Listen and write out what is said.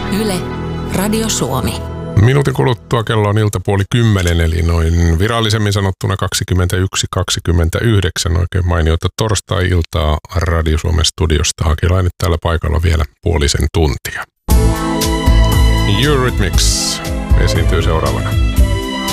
Yle, Radio Suomi. Minuutin kuluttua kello on 9:30, eli noin virallisemmin sanottuna 21:29. Oikein mainiota torstai-iltaa Radio Suomen studiosta. Hakilainen täällä paikalla vielä puolisen tuntia. Eurythmics esiintyy seuraavana.